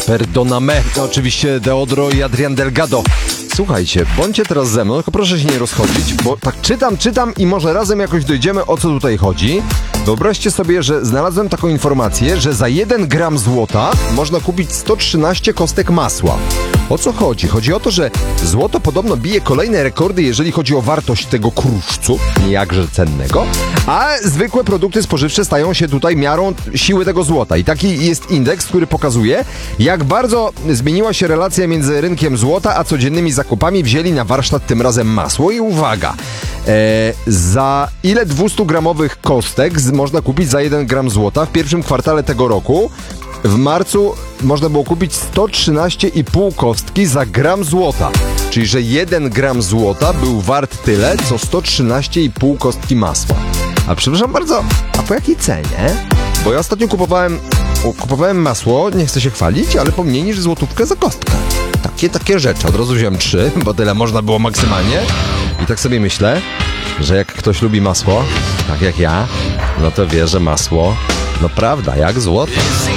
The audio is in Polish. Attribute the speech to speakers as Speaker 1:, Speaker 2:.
Speaker 1: Perdoname. To oczywiście Deodro i Adrian Delgado. Słuchajcie, bądźcie teraz ze mną, tylko proszę się nie rozchodzić, bo tak czytam i może razem jakoś dojdziemy, o co tutaj chodzi. Wyobraźcie sobie, że znalazłem taką informację, że za 1 gram złota można kupić 113 kostek masła. O co chodzi? Chodzi o to, że złoto podobno bije kolejne rekordy, jeżeli chodzi o wartość tego kruszcu, jakże cennego, a zwykłe produkty spożywcze stają się tutaj miarą siły tego złota. I taki jest indeks, który pokazuje, jak bardzo zmieniła się relacja między rynkiem złota, a codziennymi zakupami. Wzięli na warsztat tym razem masło i uwaga, za ile 200-gramowych kostek można kupić za 1 gram złota w pierwszym kwartale tego roku? W marcu można było kupić 113,5 kostki za gram złota. Czyli, że 1 gram złota był wart tyle, co 113,5 kostki masła. A przepraszam bardzo, a po jakiej cenie? Bo ja ostatnio kupowałem masło, nie chcę się chwalić, ale po mniej niż złotówkę za kostkę. Takie rzeczy. Od razu wziąłem 3, bo tyle można było maksymalnie. I tak sobie myślę, że jak ktoś lubi masło, tak jak ja, no to wie, że masło, no prawda, jak złoto.